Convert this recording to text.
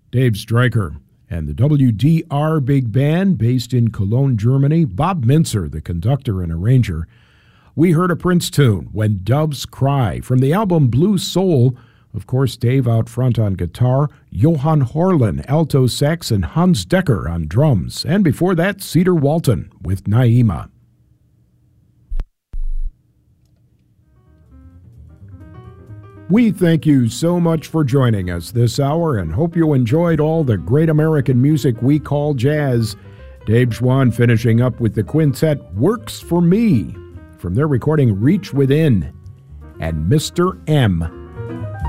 Dave Stryker. And the WDR Big Band, based in Cologne, Germany, Bob Minzer, the conductor and arranger. We heard a Prince tune, When Doves Cry, from the album Blue Soul. Of course, Dave out front on guitar, Johan Horlin, alto sax, and Hans Decker on drums. And before that, Cedar Walton with Naima. We thank you so much for joining us this hour and hope you enjoyed all the great American music we call jazz. Dave Schwann finishing up with the quintet Works for Me from their recording Reach Within, and Mr. M